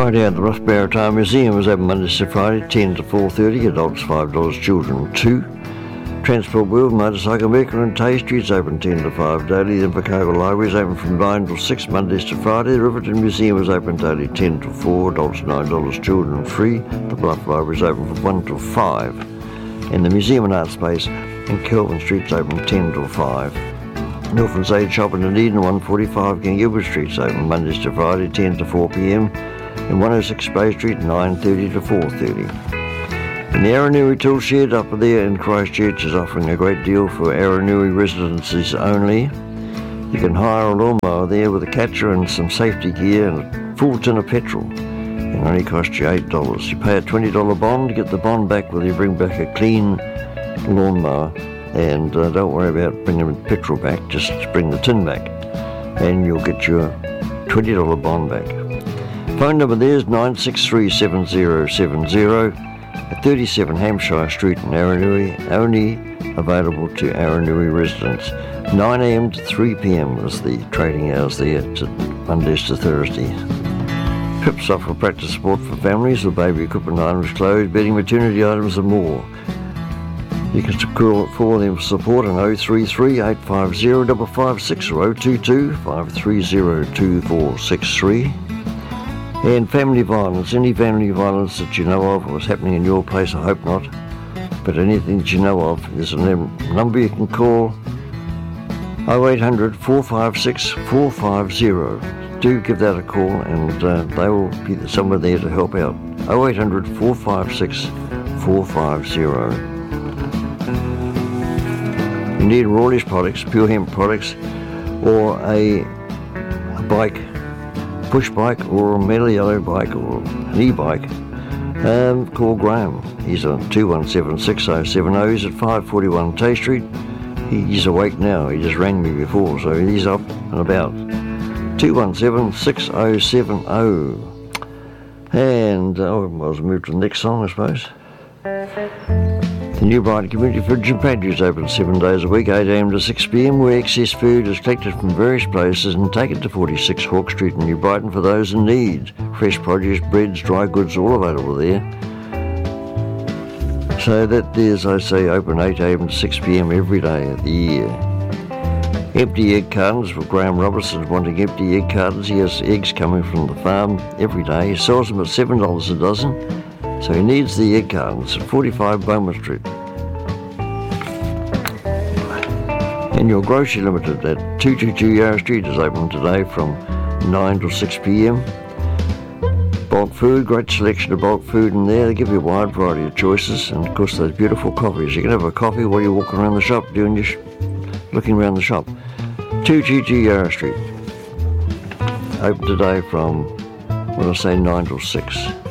Right out, the Ross Barrow Museum is open Mondays to Friday, 10 to 4:30, adults $5, children $2. Transport Wheel, Motorcycle Maker and Tay Street's open 10 to 5 daily. The Invercargill Library is open from 9 till 6 Mondays to Friday. The Riverton Museum is open daily 10 till 4, adults $9, children free. The Bluff Library is open from 1 till 5. And the Museum and Art Space in Kelvin Street's open 10 till 5. Milford's Aid Shop in Dunedin, 145 King Gilbert Street's open Mondays to Friday, 10 to 4 p.m. And 106 Bay Street, 9:30 to 4:30. And the Aranui Tool Shed up there in Christchurch is offering a great deal for Aranui residences only. You can hire a lawnmower there with a catcher and some safety gear and a full tin of petrol. It only costs you $8. You pay a $20 bond to get the bond back whether you bring back a clean lawnmower. And don't worry about bringing the petrol back, just bring the tin back. And you'll get your $20 bond back. Phone number there is 963-7070 at 37 Hampshire Street in Aranui, only available to Aranui residents. 9 a.m. to 3 p.m. is the trading hours there, Mondays to Thursday. Pips offer practice support for families with baby equipment items, clothes, bedding, maternity items and more. You can call for them for support on 033 850 556 or 022 530 2463. And family violence, any family violence that you know of or is happening in your place, I hope not, but anything that you know of, there's a number you can call, 0800 456 450. Do give that a call and they will be somewhere there to help out. 0800 456 450. You need Rawley's products, pure hemp products, or a bike, push bike or a metal yellow bike or an e-bike, call Graham. He's on 217-6070. He's at 541 Tay Street. He's awake now. He just rang me before, so he's up and about. 217-6070. And I'll move to the next song, I suppose. The New Brighton Community Fridge and Pantry is open 7 days a week, 8 a.m. to 6 p.m, where excess food is collected from various places and taken to 46 Hawke Street in New Brighton for those in need. Fresh produce, breads, dry goods, all available there. So that is, I say, open 8 a.m. to 6 p.m. every day of the year. Empty egg cartons for Graham Robertson wanting empty egg cartons. He has eggs coming from the farm every day. He sells them at $7 a dozen. So he needs the egg cartons at 45 Beaumont Street. And your grocery limited at 222 Yarra Street is open today from 9 till 6 p.m. Bulk food, great selection of bulk food in there. They give you a wide variety of choices and of course those beautiful coffees. You can have a coffee while you're walking around the shop, looking around the shop. 222 Yarra Street. Open today from, 9 till 6.